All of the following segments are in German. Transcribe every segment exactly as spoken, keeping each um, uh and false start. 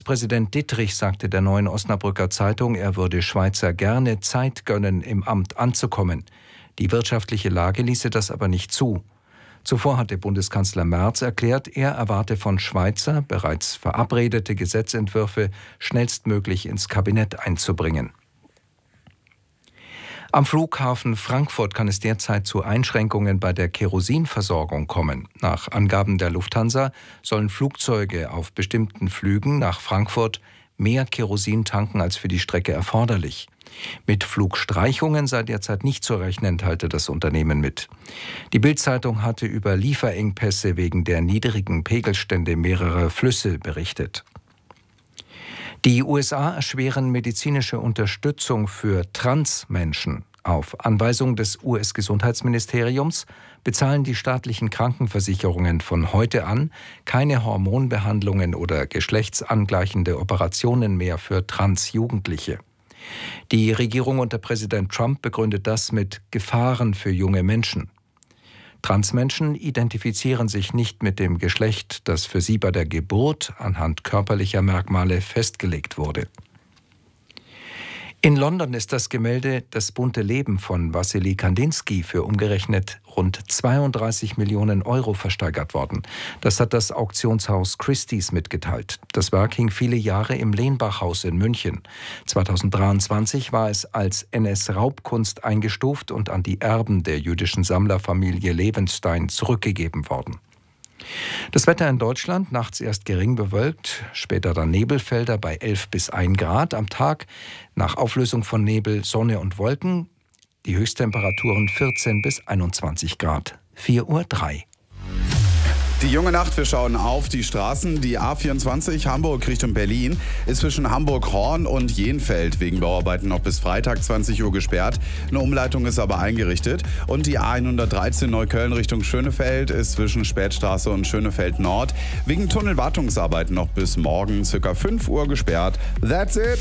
Präsident Dittrich sagte der Neuen Osnabrücker Zeitung, er würde Schweizer gerne Zeit gönnen, im Amt anzukommen. Die wirtschaftliche Lage ließe das aber nicht zu. Zuvor hatte Bundeskanzler Merz erklärt, er erwarte von Schweizer bereits verabredete Gesetzentwürfe schnellstmöglich ins Kabinett einzubringen. Am Flughafen Frankfurt kann es derzeit zu Einschränkungen bei der Kerosinversorgung kommen. Nach Angaben der Lufthansa sollen Flugzeuge auf bestimmten Flügen nach Frankfurt mehr Kerosin tanken als für die Strecke erforderlich. Mit Flugstreichungen sei derzeit nicht zu rechnen, teilte das Unternehmen mit. Die Bild-Zeitung hatte über Lieferengpässe wegen der niedrigen Pegelstände mehrerer Flüsse berichtet. Die U S A erschweren medizinische Unterstützung für Transmenschen. Auf Anweisung des U S-Gesundheitsministeriums bezahlen die staatlichen Krankenversicherungen von heute an keine Hormonbehandlungen oder geschlechtsangleichende Operationen mehr für Transjugendliche. Die Regierung unter Präsident Trump begründet das mit Gefahren für junge Menschen. Transmenschen identifizieren sich nicht mit dem Geschlecht, das für sie bei der Geburt anhand körperlicher Merkmale festgelegt wurde. In London ist das Gemälde Das bunte Leben von Wassily Kandinsky für umgerechnet rund zweiunddreißig Millionen Euro versteigert worden. Das hat das Auktionshaus Christie's mitgeteilt. Das Werk hing viele Jahre im Lehnbachhaus in München. zweitausenddreiundzwanzig war es als N S-Raubkunst eingestuft und an die Erben der jüdischen Sammlerfamilie Levenstein zurückgegeben worden. Das Wetter in Deutschland, nachts erst gering bewölkt, später dann Nebelfelder bei elf bis ein Grad. Am Tag nach Auflösung von Nebel, Sonne und Wolken, die Höchsttemperaturen vierzehn bis einundzwanzig Grad. vier Uhr drei. Die junge Nacht, wir schauen auf die Straßen. Die A vierundzwanzig Hamburg Richtung Berlin ist zwischen Hamburg-Horn und Jenfeld wegen Bauarbeiten noch bis Freitag zwanzig Uhr gesperrt. Eine Umleitung ist aber eingerichtet. Und die A hundertdreizehn Neukölln Richtung Schönefeld ist zwischen Spätstraße und Schönefeld Nord wegen Tunnelwartungsarbeiten noch bis morgen ca. fünf Uhr gesperrt. That's it!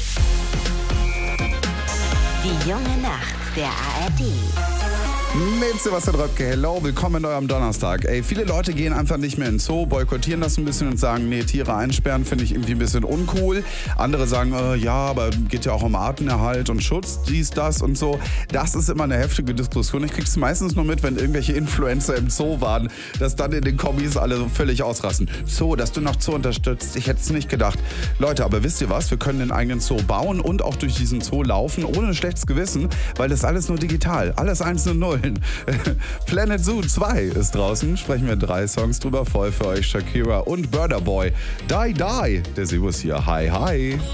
Die junge Nacht der A R D. Mit Sebastian Röpke, hello, willkommen in eurem Donnerstag. Ey, viele Leute gehen einfach nicht mehr in Zoo, boykottieren das ein bisschen und sagen, nee, Tiere einsperren finde ich irgendwie ein bisschen uncool. Andere sagen, äh, ja, aber geht ja auch um Artenerhalt und Schutz, dies, das und so. Das ist immer eine heftige Diskussion. Ich krieg's meistens nur mit, wenn irgendwelche Influencer im Zoo waren, dass dann in den Kommis alle so völlig ausrasten. Zoo, dass du noch Zoo unterstützt, ich hätte es nicht gedacht. Leute, aber wisst ihr was? Wir können den eigenen Zoo bauen und auch durch diesen Zoo laufen, ohne ein schlechtes Gewissen, weil das alles nur digital, alles einzelne Nullen. Planet Zoo zwei ist draußen, sprechen wir drei Songs drüber, voll für euch Shakira und Burna Boy. Die, die, der Sebus hier, hi, hi.